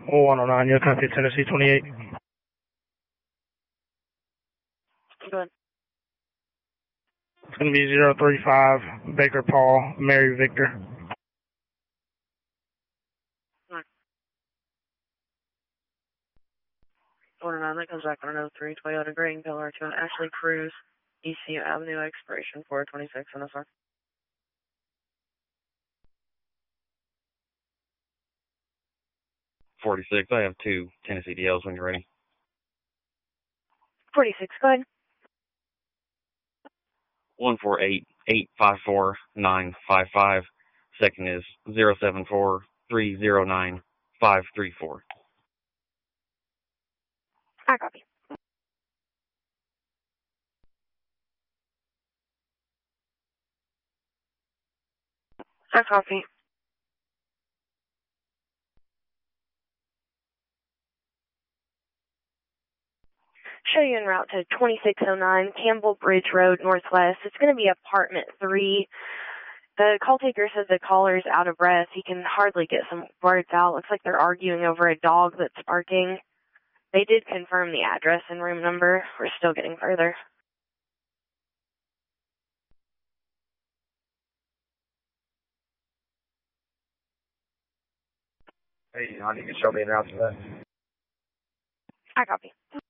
109, you'll copy Tennessee 28. Good. It's going to be 035, Baker Paul, Mary Victor. Right. 109, that comes back on an 03, Toyota Green Pillar to an Ashley Cruz, ECU Avenue, expiration 426 NSR. .46, I have 2 Tennessee DLs when you're ready. 46, go ahead. 148-854-955. Second is 074-309-534. I copy. I copy. Show you en route to 2609 Campbell Bridge Road, Northwest. It's going to be apartment 3. The call taker says the caller's out of breath. He can hardly get some words out. Looks like they're arguing over a dog that's barking. They did confirm the address and room number. We're still getting further. Hey, honey, you can show me en route to that. I copy.